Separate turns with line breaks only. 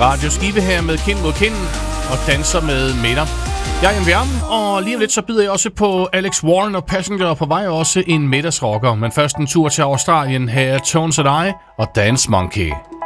Radio Skive her med Kind mod Kind og danser med Midter. Jeg er MVM, og lige om lidt så byder jeg også på Alex Warren og Passenger, og på vej også en middagsrocker. Men først en tur til Australien. Her er Tones and I og Dance Monkey.